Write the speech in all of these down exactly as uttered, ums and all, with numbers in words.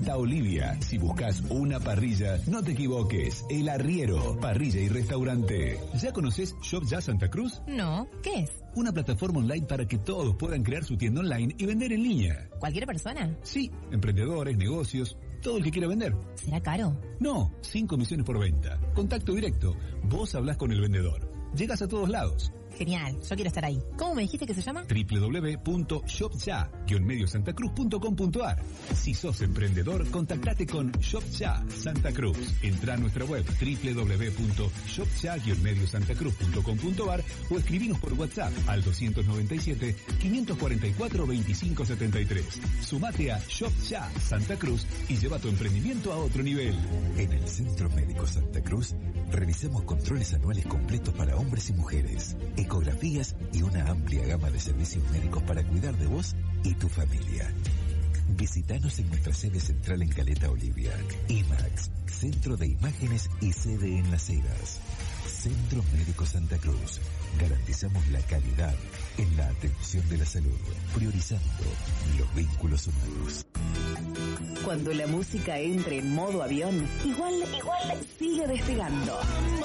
Da Olivia, si buscas una parrilla, no te equivoques. El Arriero, parrilla y restaurante. ¿Ya conoces Shop Ya Santa Cruz? No, ¿qué es? Una plataforma online para que todos puedan crear su tienda online y vender en línea. ¿Cualquier persona? Sí, emprendedores, negocios, todo el que quiera vender. ¿Será caro? No, sin comisiones por venta. Contacto directo. Vos hablás con el vendedor. Llegas a todos lados. Genial, yo quiero estar ahí. ¿Cómo me dijiste que se llama? doble u doble u doble u punto shop ya guion medio santa cruz punto com punto a r. Si sos emprendedor, contactate con Shop Ya Santa Cruz. Entra a nuestra web doble u doble u doble u punto shop ya guion medio santa cruz punto com punto a r o escribinos por WhatsApp al dos nueve siete, cinco cuatro cuatro, dos cinco siete tres. Sumate a Shop Ya Santa Cruz y lleva tu emprendimiento a otro nivel. En el Centro Médico Santa Cruz realizamos controles anuales completos para hombres y mujeres, ecografías y una amplia gama de servicios médicos para cuidar de vos y tu familia. Visítanos en nuestra sede central en Caleta Olivia. IMAX, Centro de Imágenes y sede en Las Heras. Centro Médico Santa Cruz. Garantizamos la calidad en la atención de la salud, priorizando los vínculos humanos. Cuando la música entre en modo avión, igual, igual sigue despegando.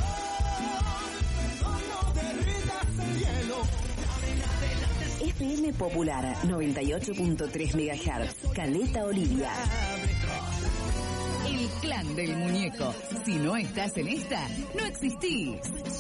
F M Popular noventa y ocho punto tres megahertz, Caleta Olivia. El clan del muñeco. Si no estás en esta, no existís.